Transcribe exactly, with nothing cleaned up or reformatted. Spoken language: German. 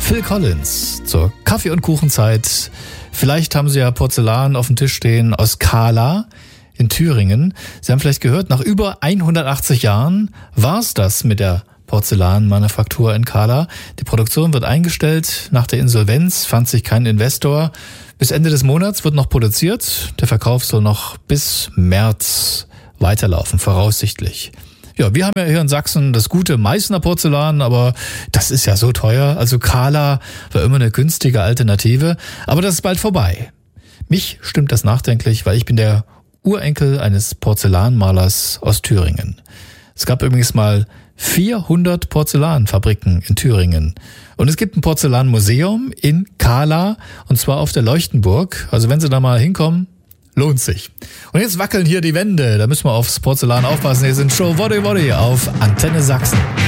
Phil Collins zur Kaffee- und Kuchenzeit. Vielleicht haben Sie ja Porzellan auf dem Tisch stehen aus Kala in Thüringen. Sie haben vielleicht gehört, nach über hundertachtzig Jahren war's das mit der Porzellanmanufaktur in Kala. Die Produktion wird eingestellt. Nach der Insolvenz fand sich kein Investor. Bis Ende des Monats wird noch produziert. Der Verkauf soll noch bis März weiterlaufen, voraussichtlich. Ja, wir haben ja hier in Sachsen das gute Meißner Porzellan, aber das ist ja so teuer. Also Kala war immer eine günstige Alternative, aber das ist bald vorbei. Mich stimmt das nachdenklich, weil ich bin der Urenkel eines Porzellanmalers aus Thüringen. Es gab übrigens mal vierhundert Porzellanfabriken in Thüringen. Und es gibt ein Porzellanmuseum in Kala, und zwar auf der Leuchtenburg. Also wenn Sie da mal hinkommen, lohnt sich. Und jetzt wackeln hier die Wände. Da müssen wir aufs Porzellan aufpassen. Hier sind Show Woddy Woddy auf Antenne Sachsen.